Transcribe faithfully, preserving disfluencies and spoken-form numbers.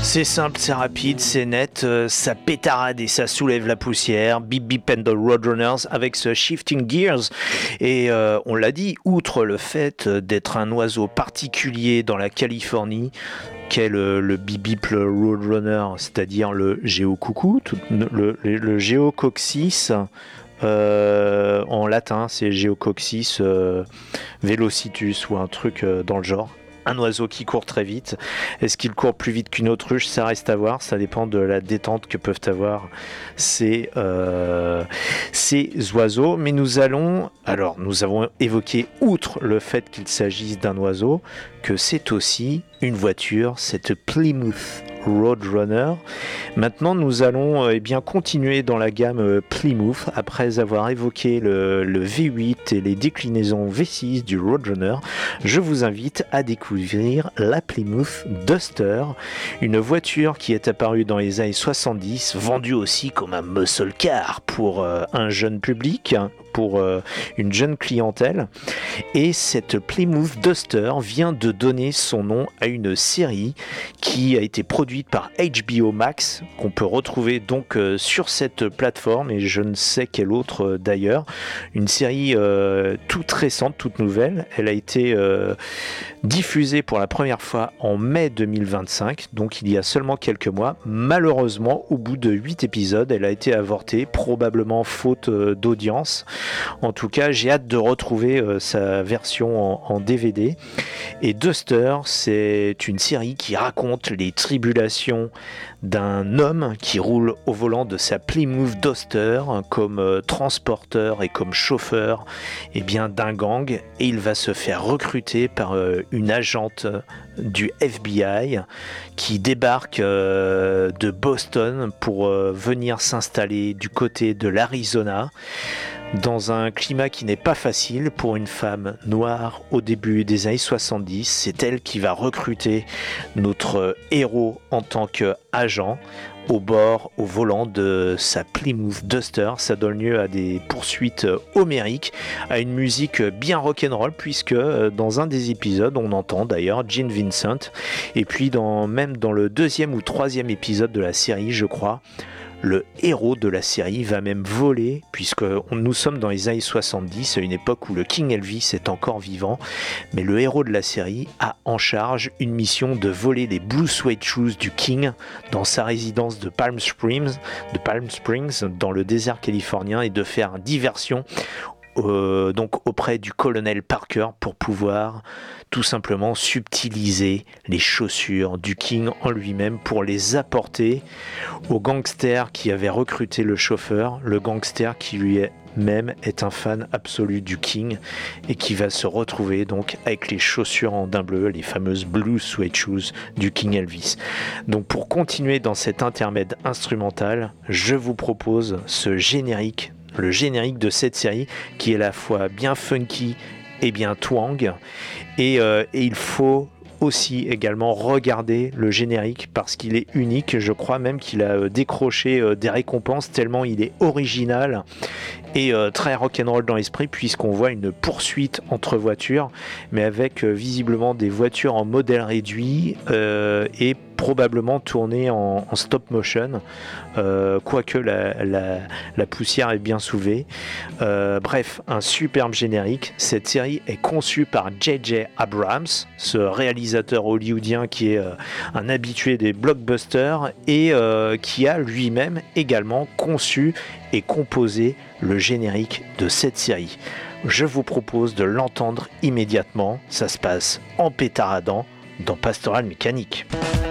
C'est simple, c'est rapide, c'est net, euh, ça pétarade et ça soulève la poussière. Bip Bip and the Roadrunners avec ce Shifting Gears. Et euh, on l'a dit, outre le fait d'être un oiseau particulier dans la Californie, qu'est le, le Bip Bip le Roadrunner, c'est-à-dire le géocoucou, tout, le, le, le Geococcyx. Euh, en latin, c'est Geococcyx euh, velocitus ou un truc euh, dans le genre. Un oiseau qui court très vite. Est-ce qu'il court plus vite qu'une autruche? Ça reste à voir. Ça dépend de la détente que peuvent avoir ces, euh, ces oiseaux. Mais nous allons... Alors, nous avons évoqué, outre le fait qu'il s'agisse d'un oiseau, que c'est aussi une voiture, cette Plymouth Roadrunner. Maintenant, nous allons eh bien, continuer dans la gamme Plymouth après avoir évoqué le, le V huit et les déclinaisons V six du Roadrunner. Je vous invite à découvrir la Plymouth Duster, une voiture qui est apparue dans les années soixante-dix, vendue aussi comme un muscle car pour euh, un jeune public, pour euh, une jeune clientèle. Et cette Plymouth Duster vient de donner son nom à une série qui a été produite par H B O Max, qu'on peut retrouver donc euh, sur cette plateforme, et je ne sais quelle autre euh, d'ailleurs. Une série euh, toute récente, toute nouvelle. Elle a été euh, diffusée pour la première fois en mai deux mille vingt-cinq, donc il y a seulement quelques mois. Malheureusement, au bout de huit épisodes, elle a été avortée, probablement faute euh, d'audience. En tout cas, j'ai hâte de retrouver euh, sa version en, en D V D. Et Duster, c'est une série qui raconte les tribulations d'un homme qui roule au volant de sa Plymouth Duster comme euh, transporteur et comme chauffeur eh bien, d'un gang, et il va se faire recruter par euh, une agente du F B I qui débarque euh, de Boston pour euh, venir s'installer du côté de l'Arizona, dans un climat qui n'est pas facile pour une femme noire au début des années soixante-dix. C'est elle qui va recruter notre héros en tant qu'agent au bord, au volant de sa Plymouth Duster. Ça donne lieu à des poursuites homériques, à une musique bien rock'n'roll, puisque dans un des épisodes, on entend d'ailleurs Gene Vincent. Et puis dans, même dans le deuxième ou troisième épisode de la série, je crois, le héros de la série va même voler, puisque nous sommes dans les années soixante-dix, à une époque où le King Elvis est encore vivant, mais le héros de la série a en charge une mission de voler les Blue Suede Shoes du King dans sa résidence de Palm Springs, de Palm Springs dans le désert californien, et de faire diversion Euh, donc auprès du colonel Parker pour pouvoir tout simplement subtiliser les chaussures du King en lui-même pour les apporter au gangster qui avait recruté le chauffeur, le gangster qui lui est même est un fan absolu du King et qui va se retrouver donc avec les chaussures en daim bleu, les fameuses Blue Suede Shoes du King Elvis. Donc pour continuer dans cet intermède instrumental, je vous propose ce générique, le générique de cette série qui est à la fois bien funky et bien twang, et, euh, et il faut aussi également regarder le générique parce qu'il est unique. Je crois même qu'il a décroché euh, des récompenses tellement il est original et euh, très rock'n'roll dans l'esprit, puisqu'on voit une poursuite entre voitures, mais avec euh, visiblement des voitures en modèle réduit euh, et probablement tournées en, en stop motion, euh, quoique la, la, la poussière est bien soulevée. Euh, bref, un superbe générique. Cette série est conçue par J J Abrams, ce réalisateur hollywoodien qui est euh, un habitué des blockbusters et euh, qui a lui-même également conçu et composé le générique de cette série. Je vous propose de l'entendre immédiatement. Ça se passe en pétaradant dans Pastoral Mécanique.